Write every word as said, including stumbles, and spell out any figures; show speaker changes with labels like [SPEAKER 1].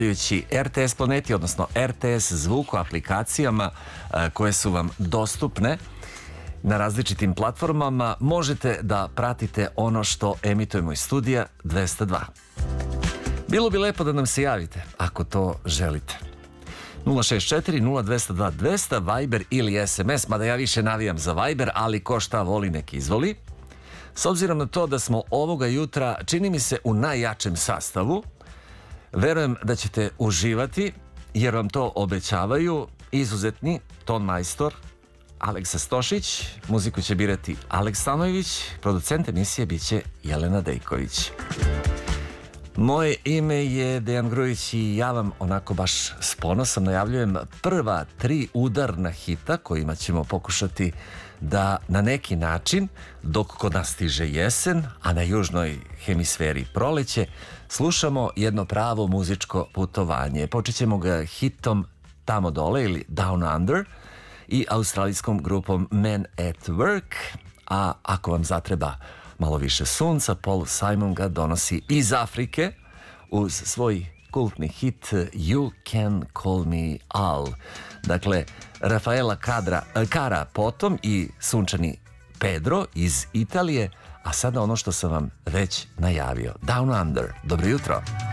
[SPEAKER 1] R T S Planeti, odnosno R T S Zvuk u aplikacijama koje su vam dostupne na različitim platformama, možete da pratite ono što emitujemo iz studija dvesta dva. Bilo bi lepo da nam se javite, ako to želite. nula šest četiri nula dva nula dva dvesta, Viber ili S M S, mada ja više navijam za Viber, ali ko šta voli nek izvoli. S obzirom na to da smo ovoga jutra, čini mi se, u najjačem sastavu, verujem da ćete uživati, jer vam to obećavaju izuzetni ton majstor Aleksa Stošić, muziku će birati Aleks Stanojević, producent emisije biće Jelena Dejković. Moje ime je Dejan Grujić i ja vam onako baš s ponosom najavljujem prva tri udarna hita kojima ćemo pokušati da na neki način, dok kod nas stiže jesen, a na južnoj hemisferi proleće, slušamo jedno pravo muzičko putovanje. Počet ćemo ga hitom Tamo dole ili Down Under i australijskom grupom Men at Work, a ako vam zatreba malo više sunca, Paul Simon ga donosi iz Afrike uz svoj kultni hit You Can Call Me Al. Dakle, Rafaela Kadra, Kara potom i sunčani Pedro iz Italije, a sada ono što sam vam već najavio. Down Under. Dobro jutro.